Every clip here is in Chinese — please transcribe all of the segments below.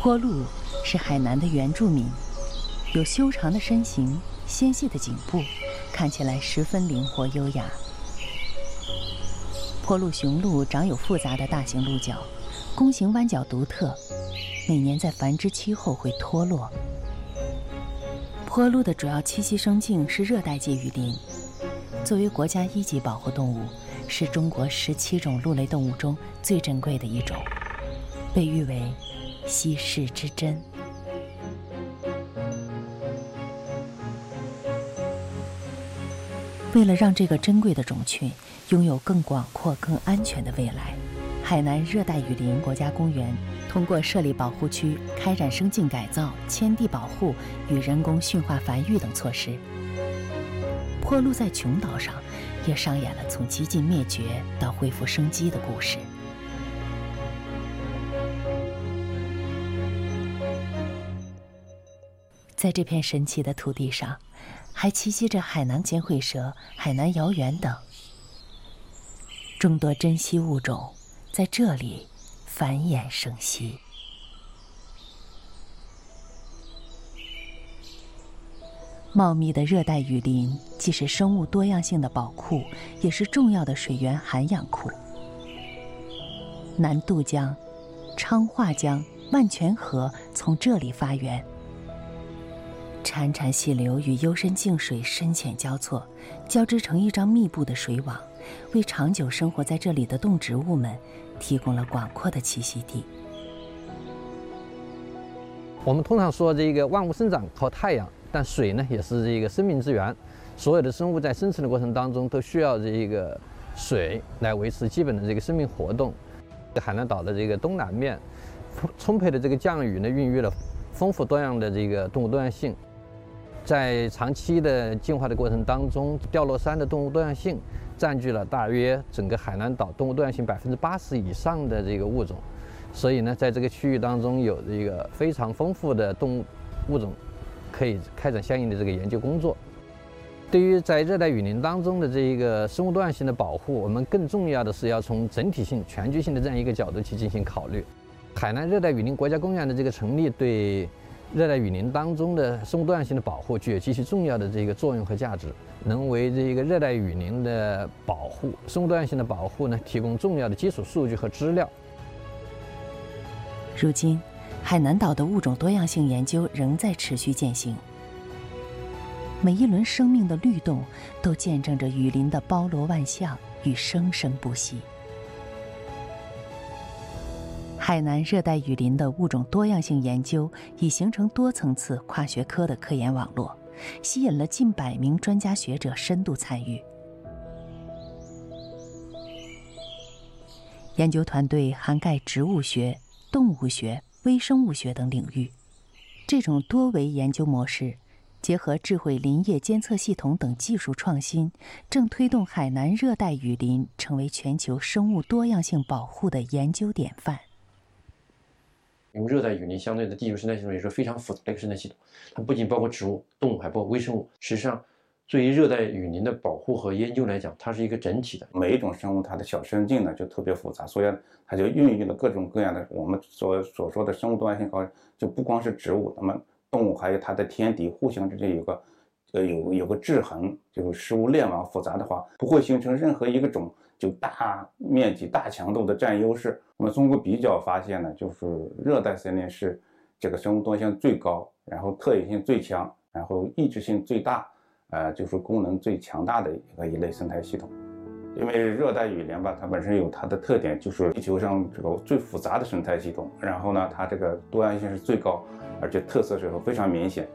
坡鹿是海南的原住民，有修长的身形、纤细的颈部，看起来十分灵活优雅。坡鹿雄鹿长有复杂的大型鹿角，弓形弯角独特，每年在繁殖期后会脱落。坡鹿的主要栖息生境是热带界雨林，作为国家1级保护动物，是中国17种鹿类动物中最珍贵的一种，被誉为稀世之珍。为了让这个珍贵的种群拥有更广阔、更安全的未来，海南热带雨林国家公园通过设立保护区、开展生境改造、迁地保护与人工驯化繁育等措施。坡鹿在琼岛上也上演了从几近灭绝到恢复生机的故事。在这片神奇的土地上，还栖息着海南尖喙蛇、海南摇猿等众多珍稀物种，在这里繁衍生息。茂密的热带雨林既是生物多样性的宝库，也是重要的水源涵养库。南渡江、昌化江、万泉河从这里发源，潺潺细流与幽深静水深浅交错，交织成一张密布的水网，为长久生活在这里的动植物们提供了广阔的栖息地。 我们通常说这个万物生长靠太阳，但水呢也是这个生命之源。所有的生物在生存的过程当中都需要这个水来维持基本的这个生命活动。海南岛的这个东南面，充沛的这个降雨呢，孕育了丰富多样的这个动物多样性。在长期的进化的过程当中，掉落山的动物多样性占据了大约整个海南岛动物多样性80%以上的这个物种。所以呢，在这个区域当中有这个非常丰富的动物物种，可以开展相应的这个研究工作。对于在热带雨林当中的这个生物多样性的保护，我们更重要的是要从整体性、全局性的这样一个角度去进行考虑。海南热带雨林国家公园的这个成立，对热带雨林当中的生物多样性的保护具有极其重要的这个作用和价值，能为这个热带雨林的保护、生物多样性的保护呢提供重要的基础数据和资料。 如今，海南岛的物种多样性研究仍在持续进行。每一轮生命的律动，都见证着雨林的包罗万象与生生不息。海南热带雨林的物种多样性研究已形成多层次跨学科的科研网络，吸引了近100名专家学者深度参与。研究团队涵盖植物学、动物学、微生物学等领域。这种多维研究模式结合智慧林业监测系统等技术创新，正推动海南热带雨林成为全球生物多样性保护的研究典范。 因为热带雨林相对的地球生态系统也是非常复杂的一个生态系统，它不仅包括植物、动物，还包括微生物。实际上，对于热带雨林的保护和研究来讲，它是一个整体的。 每一种生物它的小生境呢就特别复杂，所以它就孕育了各种各样的我们所说的生物多样性高，就不光是植物，那么动物还有它的天敌互相之间有个制衡，就是食物链网复杂的话，不会形成任何一个种就大面积、大强度的占优势。我们通过比较发现呢，就是热带森林是这个生物多样性最高，然后特异性最强，然后抑制性最大，就是功能最强大的一类生态系统。因为热带雨林吧，它本身有它的特点，就是地球上这个最复杂的生态系统，然后呢，它这个多样性是最高，而且特色是非常明显。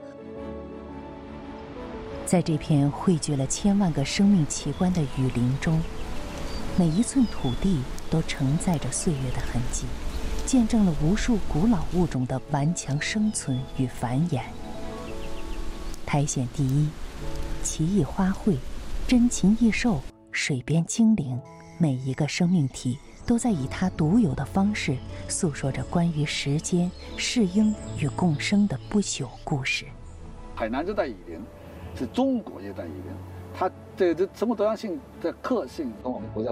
在这片汇聚了千万个生命奇观的雨林中，每一寸土地都承载着岁月的痕迹，见证了无数古老物种的顽强生存与繁衍。苔藓第一，奇异花卉，珍禽异兽，水边精灵，每一个生命体都在以它独有的方式诉说着关于时间、适应与共生的不朽故事。 海南热带雨林是中国热带雨林，它这生物多样性的特性跟我们国家